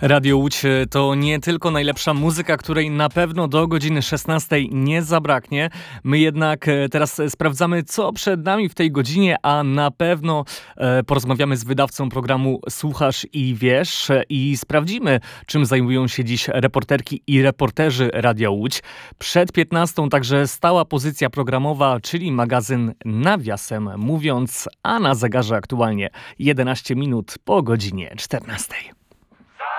Radio Łódź to nie tylko najlepsza muzyka, której na pewno do godziny 16 nie zabraknie. My jednak teraz sprawdzamy, co przed nami w tej godzinie, a na pewno porozmawiamy z wydawcą programu Słuchasz i Wiesz i sprawdzimy, czym zajmują się dziś reporterki i reporterzy Radia Łódź. Przed 15 także stała pozycja programowa, czyli magazyn Nawiasem mówiąc, a na zegarze aktualnie 11 minut po godzinie 14.